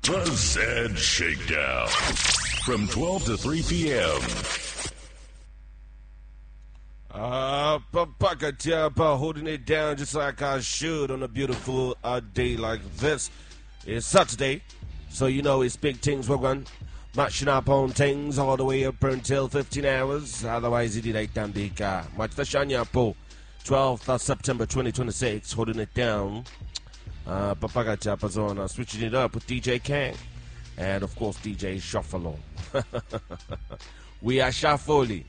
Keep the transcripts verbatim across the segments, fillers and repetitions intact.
The Zed Shakedown from twelve to three p.m. Uh, Papaka Tiapa holding it down just like I should on a beautiful uh, day like this. It's Saturday, so you know it's big things we're going matching up on things all the way up until fifteen hours. Otherwise, it ain't damn big. Match the Shanya Po, twelfth of September twenty twenty-six, holding it down. Uh, Papaka Tiapa's on, uh, switching it up with D J Kang. And of course, D J Shuffalo. We are Shuffoli.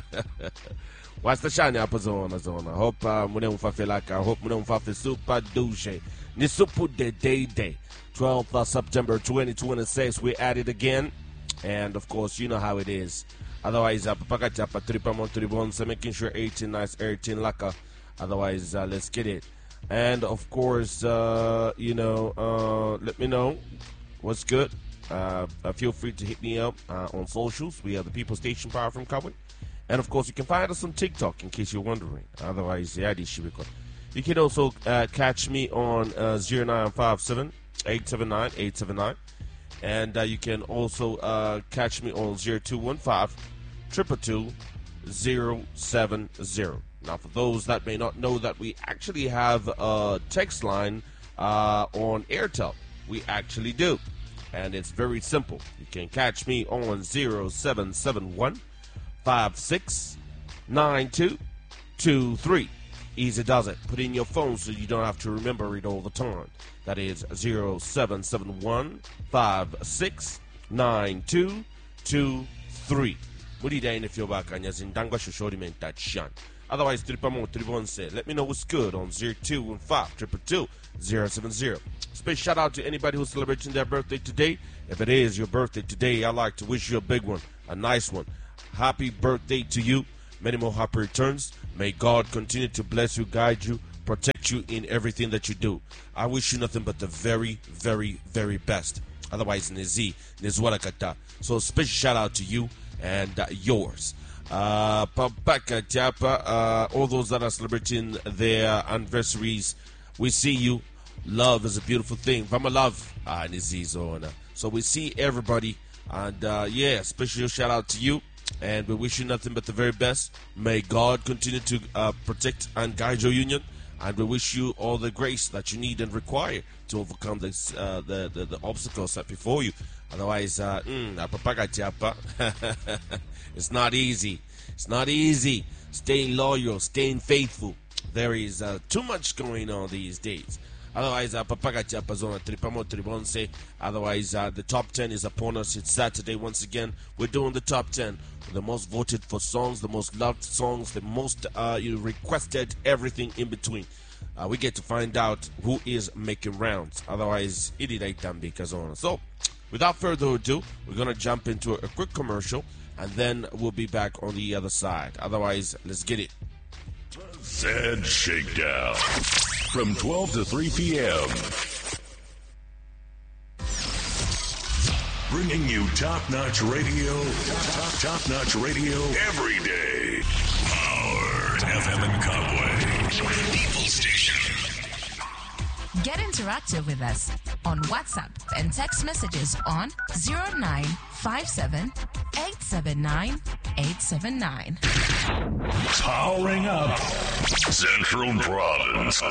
What's the shiny apazona zona? Hope mune umfafilaka. Hope mune umfafi super douche. Ni super de day day. twelfth of September twenty twenty-six. We're at it again. And of course, you know how it is. Otherwise, uh, papaka chapa tripamon tribon. So making sure eighteen nice, eighteen laka. Otherwise, uh, let's get it. And of course, uh, you know, uh, let me know what's good. Uh, uh, feel free to hit me up uh, on socials. We are the People Station Power from Cowboy. And of course, you can find us on TikTok in case you're wondering. Otherwise, yeah, this should be good. You can also uh, catch me on uh, zero nine five seven, eight seven nine, eight seven nine. And uh, you can also uh, catch me on zero two one five, two two two, zero seven zero. Now, for those that may not know that we actually have a text line uh, on Airtel, we actually do. And it's very simple. You can catch me on zero seven seven one, five six nine two two three. Easy does it. Put in your phone so you don't have to remember it all the time. That is zero seven seven one, five six nine two two three. Muri da if you're back and you're in Dangwa Shoshori men that shan. Otherwise, Tripamo Tribon said, let me know what's good on zero two one five, two two two, zero seven zero. Special shout out to anybody who's celebrating their birthday today. If it is your birthday today, I'd like to wish you a big one, a nice one. Happy birthday to you. Many more happy returns. May God continue to bless you, guide you, protect you in everything that you do. I wish you nothing but the very, very, very best. Otherwise, Nizi, Nizwarakata. So special shout out to you and uh, yours. Uh, Papaka Tiapa, uh, all those that are celebrating their anniversaries, we see you. Love is a beautiful thing. Vama love, ah, Nizi Zona. So we see everybody, and uh, yeah, special shout out to you. And we wish you nothing but the very best. May God continue to uh, protect and guide your union. And we wish you all the grace that you need and require to overcome this, uh, the, the the obstacles set before you. Otherwise, uh, mm, it's not easy. It's not easy. Staying loyal, staying faithful. There is uh, too much going on these days. Otherwise, uh, Papagachapazona Tripamo Tribonse. Otherwise, uh, the top ten is upon us. It's Saturday once again. We're doing the top ten. The most voted for songs, the most loved songs, the most uh, you requested, everything in between. Uh, we get to find out who is making rounds. Otherwise, it is Itambikazona. So, without further ado, we're going to jump into a, a quick commercial, and then we'll be back on the other side. Otherwise, let's get it. Zed Shakedown from twelve to three p.m. Bringing you top-notch radio, top, top-notch radio every day. Powered F M and Cobway. People Station. Get interactive with us on WhatsApp and text messages on zero nine five seven, eight seven nine, eight seven nine. Powering up Central Province.